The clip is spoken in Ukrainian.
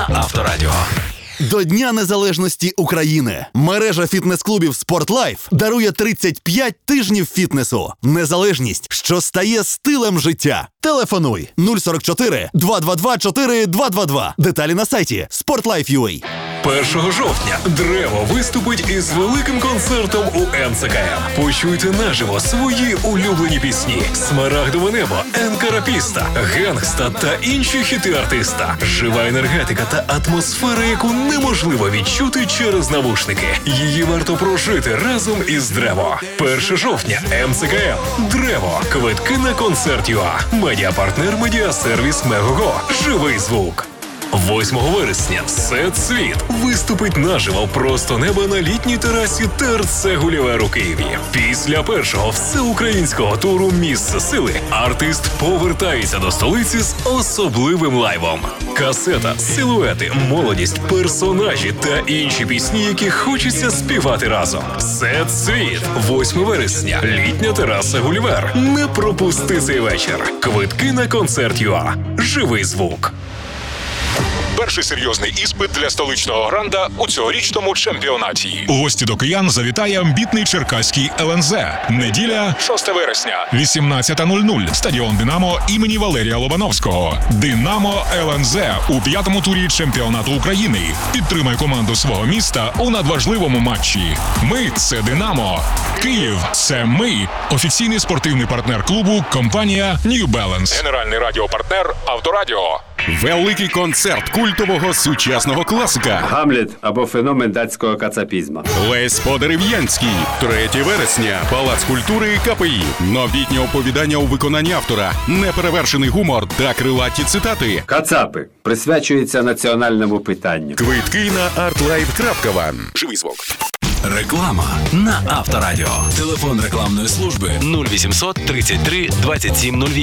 на Авторадіо. До Дня Незалежності України мережа фітнес-клубів «Спортлайф» дарує 35 тижнів фітнесу. Незалежність, що стає стилем життя. Телефонуй 044 222 4222. Деталі на сайті sportlife.ua. 1 жовтня Древо виступить із великим концертом у НЦКМ. Почуйте наживо свої улюблені пісні «Смарагдове небо», «Енкарапіста», «Гангста» та інші хіти артиста. Жива енергетика та атмосфера, яку неможливо відчути через навушники. Її варто прожити разом із Древо. 1 жовтня МЦКМ. Древо. Квитки на концерт.ua. Медіапартнер медіасервіс Мегого. Живий звук. 8 вересня «Всецвіт» виступить наживо просто неба на літній терасі ТРЦ «Гулівер» у Києві. Після першого всеукраїнського туру «Місце сили» артист повертається до столиці з особливим лайвом. Касета, силуети, молодість, персонажі та інші пісні, які хочеться співати разом. «Всецвіт» 8 вересня. Літня тераса «Гулівер». Не пропусти цей вечір. Квитки на концерт.ua. Живий звук. Перший серйозний іспит для столичного гранда у цьогорічному чемпіонаті. У гості до киян завітає амбітний черкаський ЛНЗ. Неділя 6 вересня. 18:00. Стадіон «Динамо» імені Валерія Лобановського. «Динамо» ЛНЗ у 5-му турі чемпіонату України. Підтримай команду свого міста у надважливому матчі. Ми – це «Динамо». Київ – це ми. Офіційний спортивний партнер клубу – компанія New Balance. Генеральний радіопартнер Авторадіо. Великий концерт культового сучасного класика. Гамлет або феномен датського кацапізму. Лесь Подерев'янський. 3 вересня. Палац культури КПІ. Новітнє оповідання у виконанні автора. Неперевершений гумор та крилаті цитати. Кацапи. Присвячується національному питанню. Квитки на artlife.van. Живий звук. Реклама на Авторадіо. Телефон рекламної служби 0800 33 27 08.